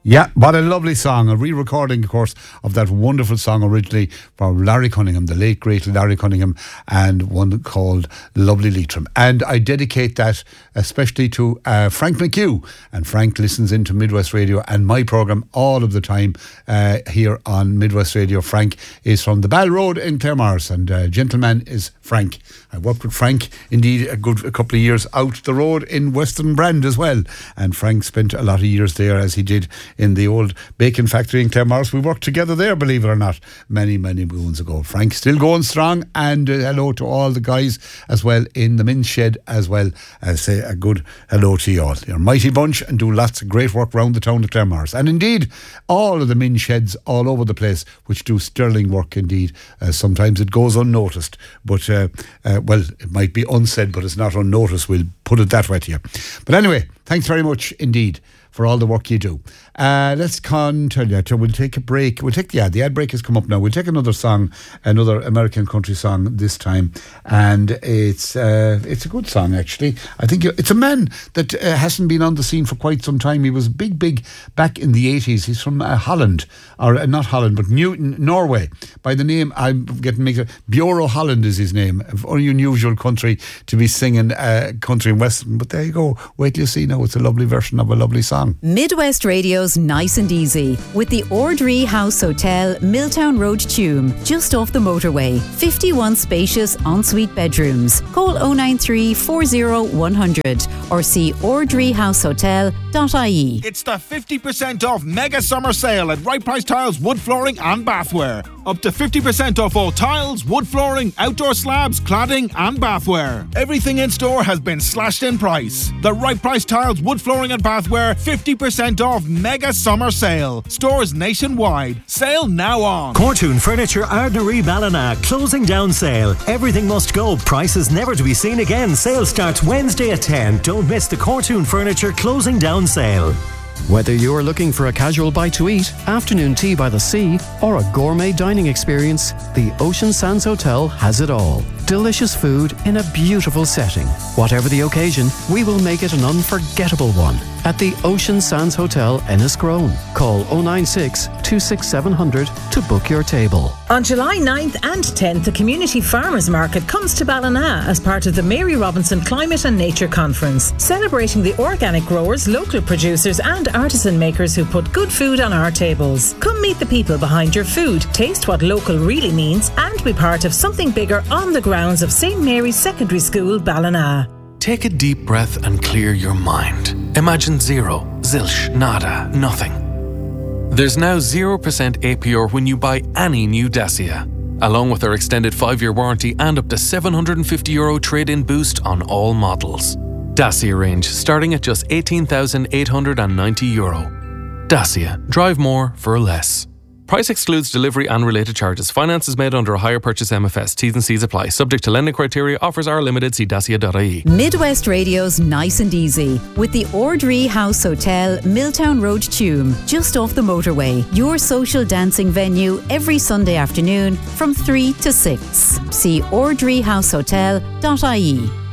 Yeah, what a lovely song. A re-recording, of course, of that wonderful song originally from Larry Cunningham, the late, great Larry Cunningham, and one called Lovely Leitrim. And I dedicate that especially to Frank McHugh. And Frank listens into Midwest Radio and my programme all of the time here on Midwest Radio. Frank is from the Ball Road in Claremorris, and gentleman is Frank. I worked with Frank, indeed, a couple of years out the road in Western Brand as well. And Frank spent a lot of years there, as he did in the old bacon factory in Claremorris. We worked together there, believe it or not, many moons ago. Frank still going strong, and hello to all the guys as well in the men's shed as well. Say a good hello to you all. You're a mighty bunch and do lots of great work around the town of Claremorris. And indeed, all of the men's sheds all over the place, which do sterling work indeed. Sometimes it goes unnoticed, but well, it might be unsaid, but it's not unnoticed. We'll put it that way to you. But anyway, thanks very much indeed for all the work you do. Let's continue. We'll take a break. The ad break has come up now. We'll take another song, another American country song this time, and it's a good song actually. I think it's a man that hasn't been on the scene for quite some time. He was big back in the 80s. He's from Holland, or not Holland, but Newton, Norway. By the name, I'm getting mixed up. Bjoro Holland is his name. A very unusual country to be singing country and western, but there you go. Wait till you see now. It's a lovely version of a lovely song. Midwest Radio's Nice and Easy with the Ordree House Hotel, Milltown Road, Tuam, just off the motorway. 51 spacious ensuite bedrooms. Call 093 40 100 or see ordreehousehotel.ie. It's the 50% off mega summer sale at Right Price Tiles, Wood Flooring and Bathware. Up to 50% off all tiles, wood flooring, outdoor slabs, cladding and bathware. Everything in store has been slashed in price. The Right Price Tiles, Wood Flooring and Bathware 50% off mega summer sale. Stores nationwide. Sale now on. Cortoon Furniture Ardnaree Ballina closing down sale. Everything must go. Prices never to be seen again. Sale starts Wednesday at 10. Don't miss the Cortoon Furniture closing down sale. Whether you're looking for a casual bite to eat, afternoon tea by the sea, or a gourmet dining experience, the Ocean Sands Hotel has it all. Delicious food in a beautiful setting. Whatever the occasion, we will make it an unforgettable one at the Ocean Sands Hotel, Enniscrone. Call 096 26700 to book your table. On July 9th and 10th, the Community Farmers Market comes to Ballina as part of the Mary Robinson Climate and Nature Conference, celebrating the organic growers, local producers and artisan makers who put good food on our tables. Come meet the people behind your food, taste what local really means, and be part of something bigger on the grounds of St. Mary's Secondary School, Ballina. Take a deep breath and clear your mind. Imagine zero, zilch, nada, nothing. There's now 0% APR when you buy any new Dacia, along with our extended 5-year warranty and up to €750 trade-in boost on all models. Dacia range starting at just €18,890. Dacia. Drive more for less. Price excludes delivery and related charges. Finance is made under a hire purchase MFS. T's and C's apply. Subject to lending criteria. Offers are limited. See dacia.ie. Midwest Radio's Nice and Easy with the Ordree House Hotel, Milltown Road, Tuam, just off the motorway. Your social dancing venue every Sunday afternoon from 3 to 6. See ordreehousehotel.ie.